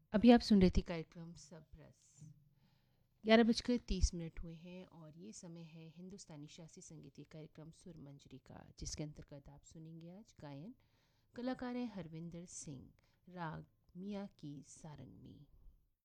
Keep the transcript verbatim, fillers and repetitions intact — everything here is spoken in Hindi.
अभी आप सुन रहे थे कार्यक्रम सब रस। ग्यारह बजकर तीस मिनट हुए हैं और ये समय है हिंदुस्तानी शास्त्रीय संगीत के कार्यक्रम सुर मंजरी का, जिसके अंतर्गत आप सुनेंगे आज गायन। कलाकार हैं हरविंदर सिंह। राग मियाँ की सारंग में।